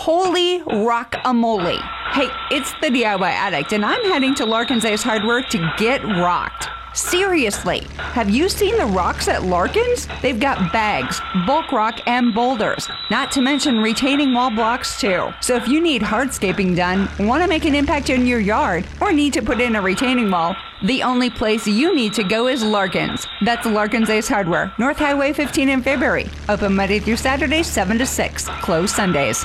Holy rock-a-mole. Hey, it's the DIY Addict, and I'm heading to Larkin's Ace Hardware to get rocked. Seriously, have you seen the rocks at Larkin's? They've got bags, bulk rock, and boulders, not to mention retaining wall blocks too. So if you need hardscaping done, want to make an impact in your yard, or need to put in a retaining wall, the only place you need to go is Larkin's. That's Larkin's Ace Hardware, North Highway 15 in Fairbury. Open Monday through Saturday, 7 to 6. Closed Sundays.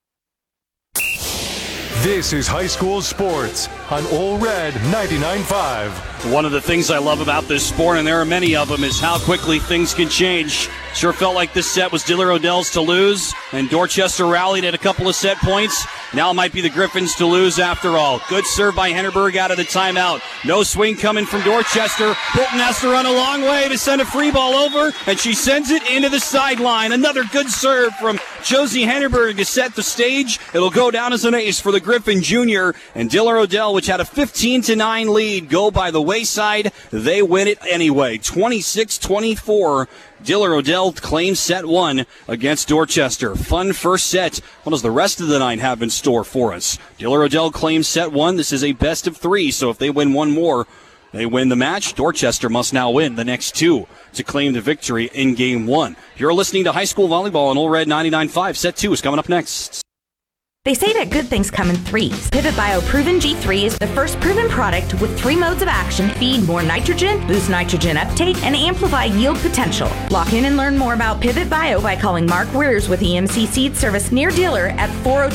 This is high school sports on Ole Red 99.5. One of the things I love about this sport, and there are many of them, is how quickly things can change. Sure felt like this set was Diller Odell's to lose, and Dorchester rallied at a couple of set points. Now it might be the Griffins to lose after all. Good serve by Hennerberg out of the timeout. No swing coming from Dorchester. Bolton has to run a long way to send a free ball over, and she sends it into the sideline. Another good serve from Josie Hennerberg to set the stage. It'll go down as an ace for the Griffin Jr. and Diller Odell, which had a 15-9 lead, go by the wayside. They win it anyway. 26-24. Diller Odell claims set one against Dorchester. Fun first set. What does the rest of the night have in store for us? Diller Odell claims set one. This is a best of three, so if they win one more, they win the match. Dorchester must now win the next two to claim the victory in game one. You're listening to high school volleyball on Ole Red 99.5. Set two is coming up next. They say that good things come in threes. Pivot Bio Proven G3 is the first proven product with 3 modes of action: feed more nitrogen, boost nitrogen uptake, and amplify yield potential. Lock in and learn more about Pivot Bio by calling Mark Weirs with EMC Seed Service near dealer at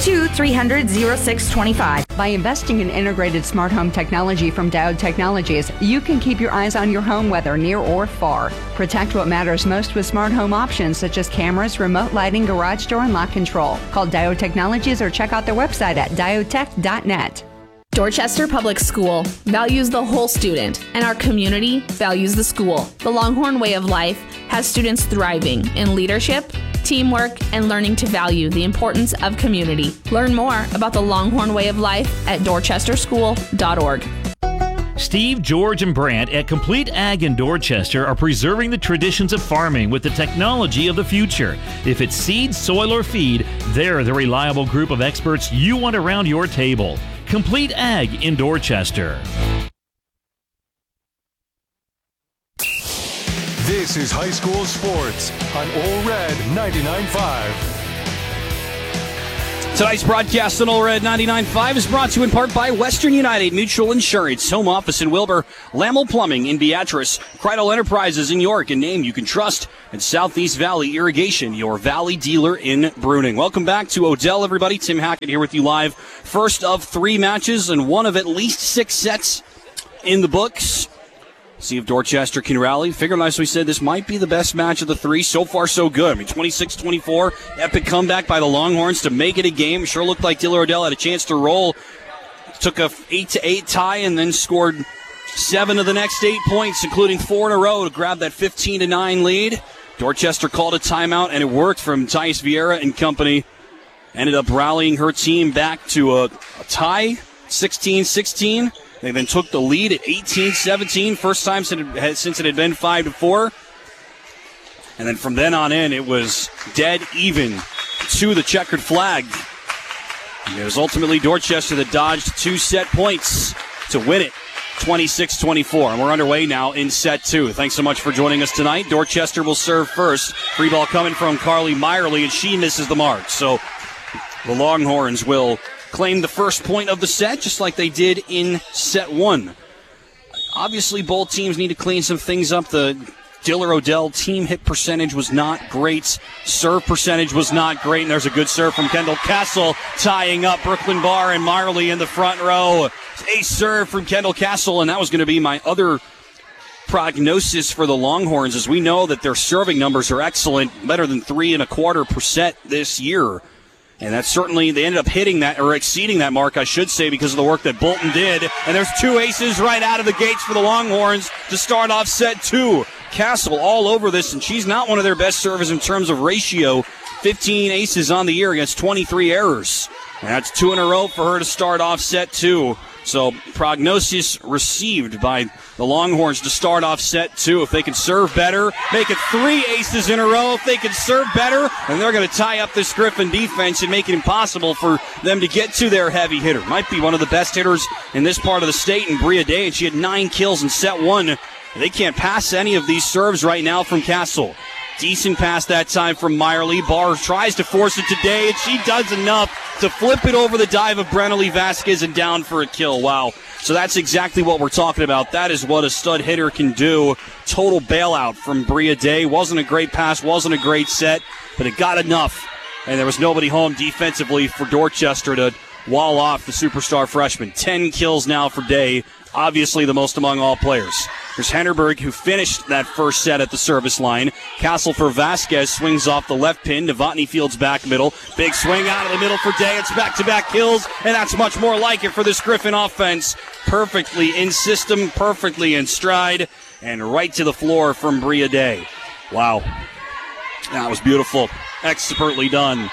402-300-0625. By investing in integrated smart home technology from Diode Technologies, you can keep your eyes on your home, whether near or far. Protect what matters most with smart home options such as cameras, remote lighting, garage door, and lock control. Call Diode Technologies or check out their website at diodetech.net. Dorchester Public School values the whole student, and our community values the school. The Longhorn Way of Life has students thriving in leadership, teamwork, and learning to value the importance of community. Learn more about the Longhorn Way of Life at dorchesterschool.org. Steve, George, and Brant at Complete Ag in Dorchester are preserving the traditions of farming with the technology of the future. If it's seed, soil, or feed, they're the reliable group of experts you want around your table. Complete Ag in Dorchester. This is high school sports on Ole Red 99.5. Tonight's broadcast on Ole Red 99.5 is brought to you in part by Western United Mutual Insurance, Home Office in Wilbur, Lammel Plumbing in Beatrice, Kreidel Enterprises in York, a name you can trust, and Southeast Valley Irrigation, your valley dealer in Bruning. Welcome back to Odell, everybody. Tim Hackett here with you live. First of 3 matches and one of at least 6 sets in the books. See if Dorchester can rally. Figured, as we said, this might be the best match of the 3. So far, so good. I mean, 26-24. Epic comeback by the Longhorns to make it a game. Sure looked like Diller Odell had a chance to roll. Took a 8-8 tie and then scored 7 of the next 8 points, including 4 in a row to grab that 15-9 lead. Dorchester called a timeout, and it worked from Thais Vieira and company. Ended up rallying her team back to a tie, 16-16. They then took the lead at 18-17, first time since it had been 5-4. And then from then on in, it was dead even to the checkered flag. And it was ultimately Dorchester that dodged 2 set points to win it, 26-24. And we're underway now in set 2. Thanks so much for joining us tonight. Dorchester will serve first. Free ball coming from Carly Meyerly, and she misses the mark. So the Longhorns will claim the first point of the set, just like they did in set 1. Obviously, both teams need to clean some things up. The Diller Odell team hit percentage was not great. Serve percentage was not great, and there's a good serve from Kendall Castle, tying up Brooklyn Barr and Marley in the front row. Ace serve from Kendall Castle, and that was going to be my other prognosis for the Longhorns, as we know that their serving numbers are excellent, better than 3.25 per set this year. And that's certainly, they ended up hitting that, or exceeding that mark, I should say, because of the work that Bolton did. And there's 2 aces right out of the gates for the Longhorns to start off set 2. Castle all over this, and she's not one of their best servers in terms of ratio. 15 aces on the year against 23 errors. And that's 2 in a row for her to start off set 2. So prognosis received by the Longhorns to start off set 2. If they can serve better, make it 3 aces in a row. If they can serve better, and they're going to tie up this Griffin defense and make it impossible for them to get to their heavy hitter. Might be one of the best hitters in this part of the state in Bria Day, and she had 9 kills in set 1. They can't pass any of these serves right now from Castle. Decent pass that time from Meyerly. Barr tries to force it today, and she does enough to flip it over the dive of Brennalee Vasquez and down for a kill. Wow. So that's exactly what we're talking about. That is what a stud hitter can do. Total bailout from Bria Day. Wasn't a great pass, wasn't a great set, but it got enough. And there was nobody home defensively for Dorchester to wall off the superstar freshman. 10 kills now for Day. Obviously the most among all players. There's Hennerberg, who finished that first set at the service line. Castle for Vasquez swings off the left pin. Novotny fields back middle. Big swing out of the middle for Day. It's back-to-back kills, and that's much more like it for this Griffin offense. Perfectly in system, perfectly in stride, and right to the floor from Bria Day. Wow. That was beautiful. Expertly done.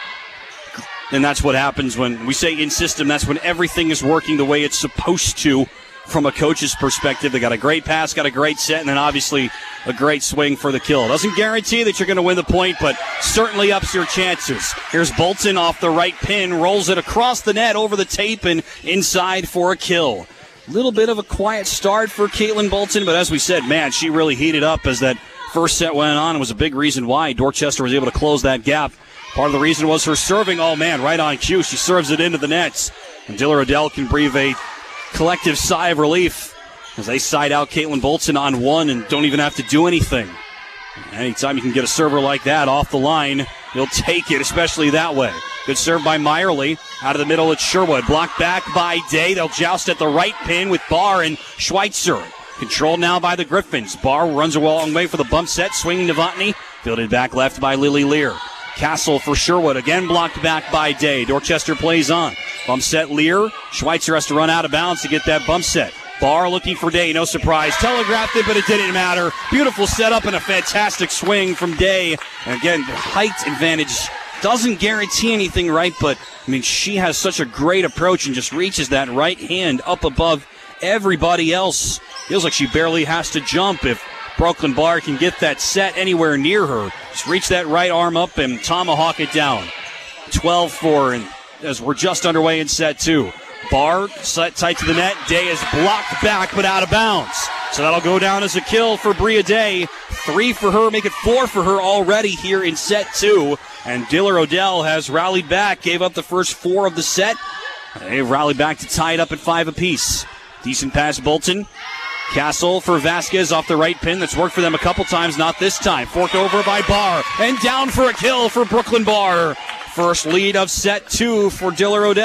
And that's what happens when we say in system. That's when everything is working the way it's supposed to. From a coach's perspective, they got a great pass, got a great set, and then obviously a great swing for the kill. Doesn't guarantee that you're going to win the point, but certainly ups your chances. Here's Bolton off the right pin, rolls it across the net over the tape and inside for a kill. Little bit of a quiet start for Caitlin Bolton, but as we said, man, she really heated up as that first set went on. It was a big reason why Dorchester was able to close that gap. Part of the reason was her serving. Oh, man, right on cue. She serves it into the nets. And Diller Odell can breathe a collective sigh of relief as they side out Caitlin Bolton on one and don't even have to do anything. Anytime you can get a server like that off the line, you'll take it, especially that way. Good serve by Meyerly. Out of the middle, it's Sherwood. Blocked back by Day. They'll joust at the right pin with Barr and Schweitzer. Controlled now by the Griffins. Barr runs a long way for the bump set. Swinging Novotny. Fielded back left by Lily Lear. Castle for Sherwood. Again blocked back by Day. Dorchester plays on. Bump set Lear. Schweitzer has to run out of bounds to get that bump set. Barr looking for Day. No surprise. Telegraphed it, but it didn't matter. Beautiful setup and a fantastic swing from Day. And again, height advantage doesn't guarantee anything, right? But, I mean, she has such a great approach and just reaches that right hand up above everybody else. Feels like she barely has to jump if Brooklyn Barr can get that set anywhere near her. Just reach that right arm up and tomahawk it down. 12-4, and as we're just underway in set 2. Barr set tight to the net. Day is blocked back but out of bounds. So that'll go down as a kill for Bria Day. 3 for her, make it 4 for her already here in set 2. And Diller Odell has rallied back, gave up the first 4 of the set. They've rallied back to tie it up at 5 apiece. Decent pass, Bolton. Castle for Vasquez off the right pin. That's worked for them a couple times, not this time. Forked over by Barr. And down for a kill for Brooklyn Barr. First lead of set 2 for Diller Odell.